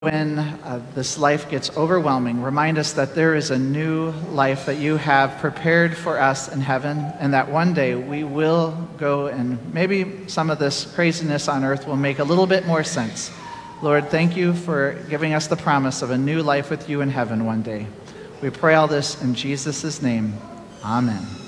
when this life gets overwhelming, remind us that there is a new life that you have prepared for us in heaven, and that one day we will go and maybe some of this craziness on earth will make a little bit more sense. Lord, thank you for giving us the promise of a new life with you in heaven one day. We pray all this in Jesus' name. Amen.